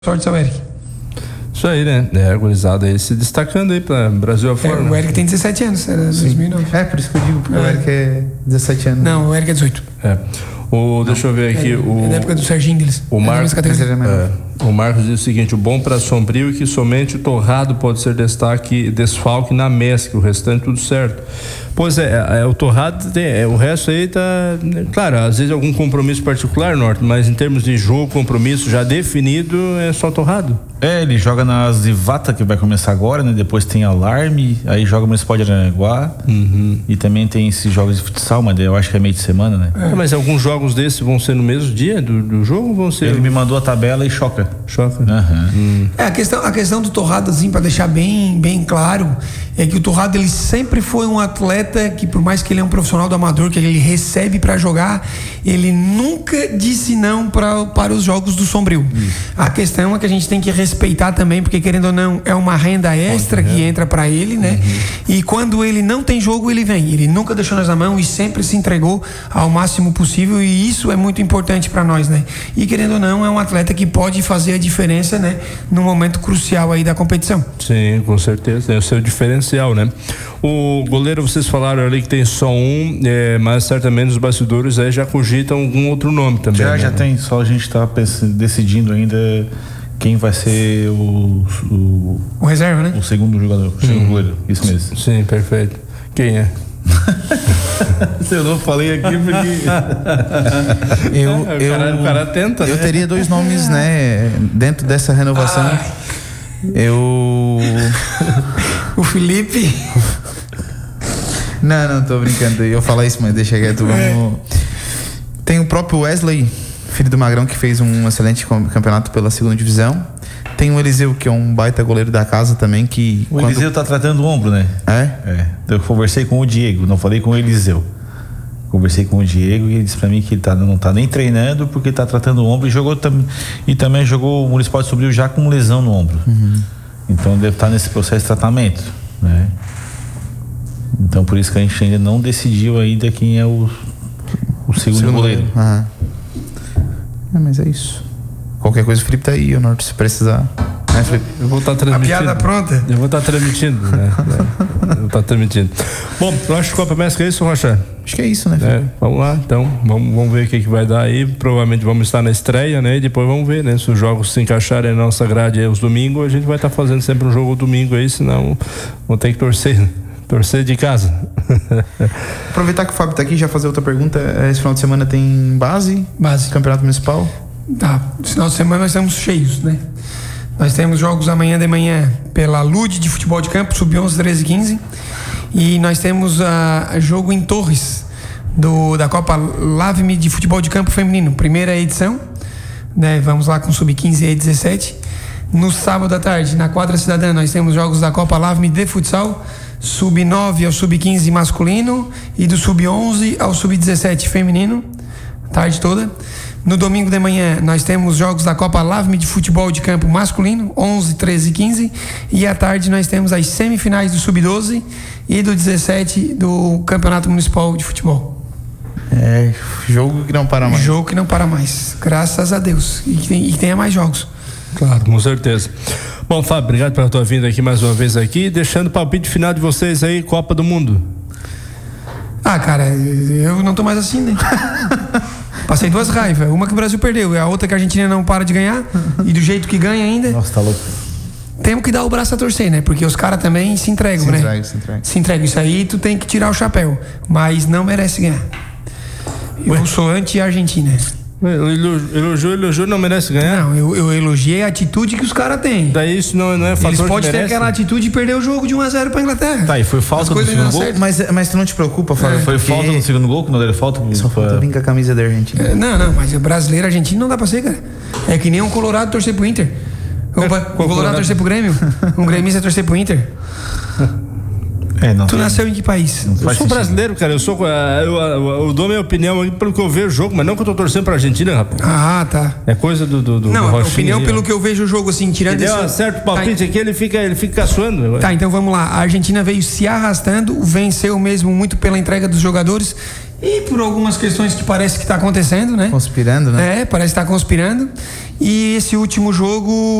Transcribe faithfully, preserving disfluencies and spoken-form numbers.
Sorte ao Eric. Isso aí, né? É, a gurizada aí se destacando aí pra Brasil afora. É, o Eric tem dezessete anos, era dois mil e nove. É, por isso que eu digo, porque é. o Eric é dezessete anos. Não, o Eric é dezoito. É. O, deixa eu ver aqui. É, o, é da época do Serginho deles. O, Mar... é, o Marcos diz o seguinte: o bom para Sombrio é que somente o Torrado pode ser destaque, desfalque na mescla, o restante tudo certo. Pois é, é o Torrado tem, é, o resto aí tá, claro, às vezes algum compromisso particular, Norton, mas em termos de jogo, compromisso já definido, é só Torrado. É, ele joga na Zivata, que vai começar agora, né? Depois tem Alarme, aí joga no Municipal de Aranaguá, uhum. E também tem esses jogos de futsal, mas eu acho que é meio de semana, né? É, mas alguns jogos desses vão ser no mesmo dia do, do jogo ou vão ser? Ele me mandou a tabela e choca. Choca. Uhum. Hum. É, a questão, a questão do Torrado, assim, para deixar bem, bem claro, é que o Torrado, ele sempre foi um atleta que, por mais que ele é um profissional do amador, que ele recebe para jogar, ele nunca disse não pra, para os jogos do Sombrio. Hum. A questão é que a gente tem que respeitar também, porque querendo ou não, é uma renda extra que entra para ele, né? Uhum. E quando ele não tem jogo, ele vem. Ele nunca deixou nós na mão e sempre se entregou ao máximo possível, e isso é muito importante para nós, né? E querendo ou não, é um atleta que pode fazer a diferença, né? No momento crucial aí da competição. Sim, com certeza, é o seu diferencial, né? O goleiro, vocês falaram ali que tem só um, é, mas certamente os bastidores aí já cogitam algum outro nome também. Já, né? já tem, só a gente tá decidindo ainda quem vai ser o o, o reserva, né? O segundo jogador, o segundo hum. goleiro, isso mesmo. Sim, perfeito. Quem é? Eu não falei aqui porque eu, é, o, eu, cara, o cara tenta, eu né? teria dois nomes, né, dentro dessa renovação. Ai. Eu o Felipe. Não, não, tô brincando. Eu falar isso, mas deixa quieto. Vamos. É. Tem o próprio Wesley, filho do Magrão, que fez um excelente campeonato pela segunda divisão. Tem o Eliseu, que é um baita goleiro da casa também, que... O quando... Eliseu tá tratando o ombro, né? É? É. Eu conversei com o Diego, não falei com o Eliseu. Conversei com o Diego e ele disse pra mim que ele tá, não tá nem treinando porque tá tratando o ombro e jogou tam... e também jogou o Municipal de Sombrio já com lesão no ombro. Uhum. Então deve estar nesse processo de tratamento, né? Então por isso que a gente ainda não decidiu ainda quem é o, o segundo, segundo goleiro. Uhum. É, mas é isso. Qualquer coisa o Felipe tá aí, o Norte, se precisar. Né, Felipe? Eu vou estar tá transmitindo. A piada pronta? Eu vou estar tá transmitindo, né? Eu vou estar tá transmitindo. Bom, eu acho que Copa Mesca é isso, Rocha? Acho que é isso, né, Felipe? É, vamos lá, então. Vamos, vamos ver o que, que vai dar aí. Provavelmente vamos estar na estreia, né? E depois vamos ver, né? Se os jogos se encaixarem na nossa grade aí, os domingos, a gente vai estar tá fazendo sempre um jogo domingo aí, senão vou ter que torcer, né? Torcer de casa. Aproveitar que o Fábio tá aqui, já fazer outra pergunta. Esse final de semana tem base? Base. Campeonato Municipal? Tá, no final de semana nós estamos cheios, né? Nós temos jogos amanhã de manhã pela L U D de futebol de campo, sub onze, treze e quinze. E nós temos a uh, jogo em Torres, do, da Copa Lave-me de futebol de campo feminino, primeira edição, né? Vamos lá com sub quinze e dezessete. No sábado à tarde, na quadra cidadã, nós temos jogos da Copa Lave-me de futsal, sub nove ao sub quinze masculino e do sub onze ao sub dezessete feminino, tarde toda. No domingo de manhã nós temos jogos da Copa Lave-me de futebol de campo masculino, onze, treze e quinze, e à tarde nós temos as semifinais do sub doze e do dezessete do Campeonato Municipal de Futebol. É, jogo que não para mais. Jogo que não para mais, graças a Deus, e que, tem, e que tenha mais jogos. Claro, com certeza. Bom, Fábio, obrigado pela tua vinda aqui mais uma vez aqui, deixando o palpite final de vocês aí, Copa do Mundo. Ah, cara, eu não tô mais assim, né? Passei duas raivas, uma que o Brasil perdeu e a outra que a Argentina não para de ganhar, e do jeito que ganha ainda. Nossa, tá louco. Temos que dar o braço a torcer, né? Porque os caras também se entregam, se né? Entrega, se entregam, se entregam. Isso aí tu tem que tirar o chapéu, mas não merece ganhar. Eu Ué? sou anti-Argentina. Elogio, elogio, não merece ganhar? Não, eu, eu elogiei a atitude que os caras têm. Daí isso não, não é fator. Eles podem ter merece? aquela atitude de perder o jogo de um a zero pra Inglaterra. Tá, e foi falta no segundo gol? Mas, mas tu não te preocupa, Fábio? É. Foi falta no segundo gol, que não deram falta? Só falta vir com a camisa da Argentina. É, não, não, mas o brasileiro argentino não dá pra ser, cara. É que nem um Colorado torcer pro Inter. Opa, é, um Colorado torcer pro Grêmio. Um gremista torcer pro Inter. É, não tu tem... nasceu em que país? Eu sou sentido. brasileiro, cara. Eu sou. Eu, eu, eu dou minha opinião pelo que eu vejo o jogo, mas não que eu tô torcendo pra Argentina, rapaz. Ah, tá. É coisa do. do, do não, do a opinião aí, pelo ó. que eu vejo o jogo, assim, tirando ele esse. Deu um certo palpite tá, aqui, ele fica, ele fica caçoando. Tá, então vamos lá. A Argentina veio se arrastando, venceu mesmo muito pela entrega dos jogadores E por algumas questões que parece que está acontecendo, né? Conspirando, né? É, parece que está conspirando. E esse último jogo